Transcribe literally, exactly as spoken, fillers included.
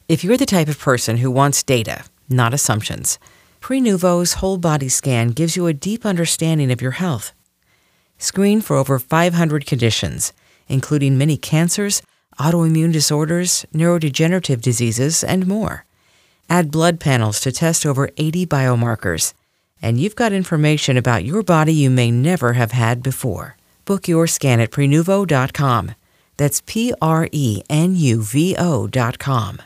If you're the type of person who wants data, not assumptions, Prenuvo's whole body scan gives you a deep understanding of your health. Screen for over five hundred conditions, including many cancers, autoimmune disorders, neurodegenerative diseases, and more. Add blood panels to test over eighty biomarkers, and you've got information about your body you may never have had before. Book your scan at Prenuvo dot com. That's P R E N U V O dot com.